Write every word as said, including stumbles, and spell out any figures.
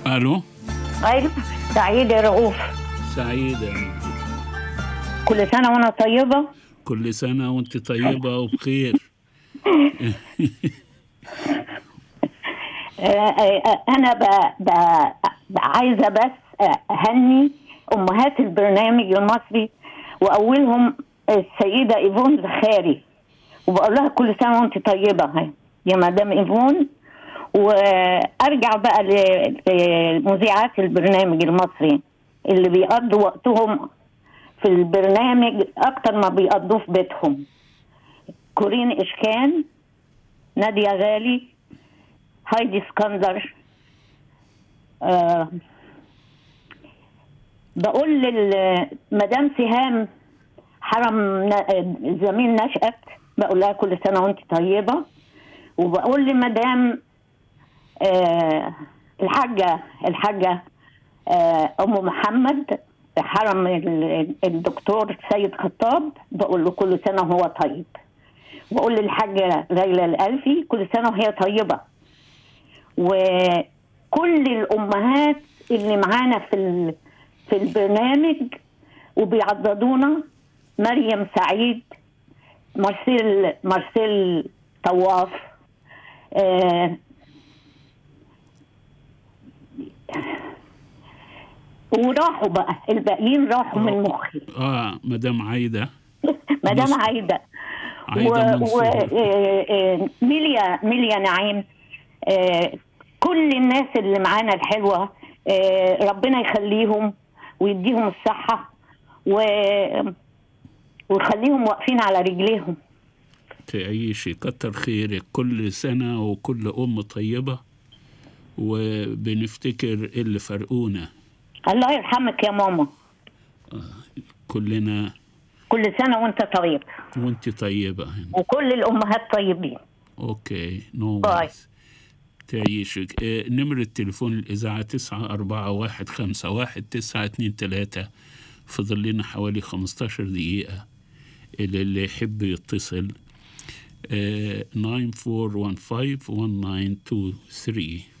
الو. ايوه، سعيدة يا رؤوف. سعيدة. كل سنة وانا طيبة. كل سنة وانت طيبة وبخير. انا ب... ب... عايزة بس اهني امهات البرنامج المصري، واولهم السيدة ايفون زخاري، وبقول لها كل سنة وانت طيبة يا مدام ايفون. وارجع بقى لمذيعات البرنامج المصري اللي بيقضوا وقتهم في البرنامج اكتر ما بيقضوه في بيتهم: كورين اشكان، نادية غالي، هايدي اسكندر. أه بقول للمدام سهام حرم زميل نشأت، بقول لها كل سنة وانت طيبة. وبقول لمدام أه الحاجة الحاجة أه أم محمد حرم الدكتور سيد خطاب، بقول له كل سنة وهو طيب. بقول للحاجة ليلى الألفي كل سنة وهي طيبة. وكل الأمهات اللي معانا في في البرنامج وبيعضدونا: مريم سعيد، مارسيل مارسيل طواف، آه وراحوا بقى الباقيين راحوا من مخي. اه مدام عايدة. مدام عايدة وميليا ميليا نعيم. آه كل الناس اللي معانا الحلوة، آه ربنا يخليهم ويديهم الصحة و... ويخليهم واقفين على رجليهم. تعيشي، كتر خيرك. كل سنة وكل أم طيبة، وبنفتكر اللي فرقونا. الله يرحمك يا ماما. آه كلنا. كل سنة وانت طيب. وانت طيبة. وكل الأمهات طيبين. اوكي، نو باي. تعيشك. آه نمرة تليفون الإذاعة تسعة أربعة واحد خمسة واحد تسعة اتنين تلاتة. فضل لنا حوالي خمستاشر دقيقة. اللي, اللي يحب يتصل آه ناين فور وان فايف وان ناين تو ثري.